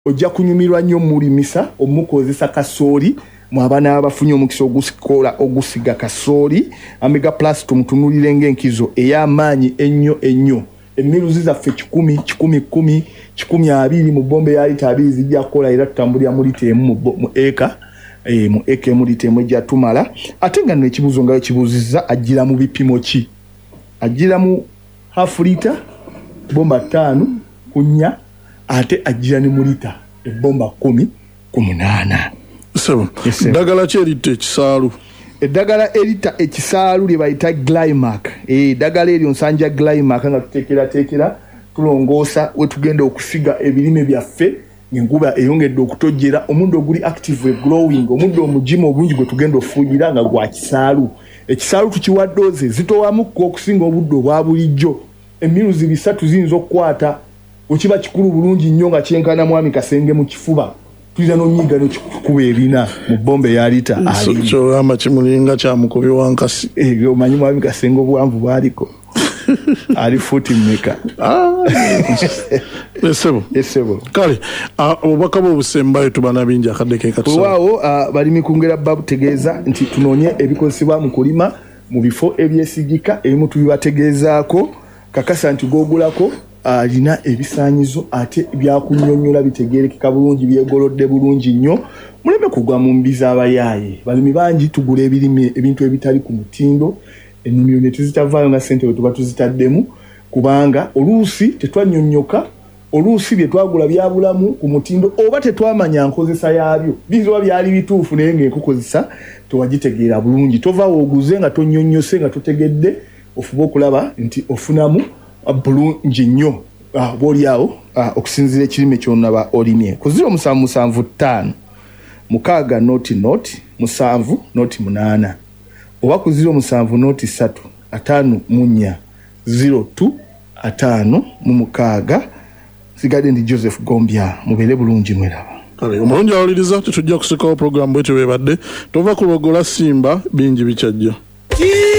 ojja kunyumirwa nnyo mulimisa omukozesa kasooli mu abaana abafunye omukisa ogusiga kasooli. Omega Plus tumutunulire ng'enkizo ey'amaanyi ennyo. Emiruzi zaffe 10, 10, 20 mu bombe ya lita 2 zijja kukola era tutambulira mu lita emu mu eka. Mu eka mu lita emu ejja tumala. Ate nga n'ekibuzo nga kibuuzizza ajjira mu bipimo ki? Ajjira mu half lita bomba 5 kunya ate ajjira ne mu lita bomba 10 ku 8. So, dagala ki erita ekisaalu? Eddagala erita ekisaalu lye bayita Glymac. Eddagala eryo nsanja Glymac nga tuteekera tulongoosa we tugenda okusiga ebirime byaffe ng'enkuba eyongedde okutojjera omuddo oguli active growing omuddo omugimu obungi gwe tugenda ofuuyira nga gwa kisaalu. Ekisaalu tukiwa dooze zitowamukko okusinga obudde obwa bulijjo. Emiruzi 3 ziyinza okukwata okiba kikulu bulungi nnyo nga kyenkana mwami Kasenge mu kifuba. Tuiza n'onyiga n'okikuba ebina mu bombe ya lita ali. So kimulinga kya mukubi wankasi. Omanyi mwami Kasenge obuwanvu bwaliko. Ali futi mmeka. Esebo. Kale, obubaka bw'obusembayo tubana bingi akaddeke katusaba. Waawo balimi kungera babutegeeza nti tunoonye ebikozesebwa mu kulima mu bifo ebyesigika ebimu tubibategeezaako kakasa nti googulako alina ebisaanyizo ate byakunnyonnyola bitegeerekeka bulungi byegolodde bulungi nnyo muleme kugwa mu mbi z'abayaaye. Balimi bangi tugula ebintu ebitali ku mutindo ennimiro ne tuzitavaayo nga ssente bwe tuba tuzitaddemu kubanga oluusi tetwannyonnyoka oluusi bye twagula byabulamu ku mutindo oba tetwamanya nkozesa yaabyo bizoba byali bituufu naye ng'enkukozesa tewagitegeera bulungi. Tovaawo oguze nga tonnyonnyose nga totegedde ofuba okulaba nti ofunamu bulungi nnyo bw'oliawo okusinziira ekirime ky'onaba olimye. Ku 0775 mukaaga noti 7 noti 8 oba ku 07 noti 3 5 02 5 mu mukaaga. Sigadde ndi Joseph Gombya mubeere bulungi mweraba. Omulungi awuliriza tetujja kusikawo programu bwetyo bwebadde tova kulogola simba bingi bikyajja.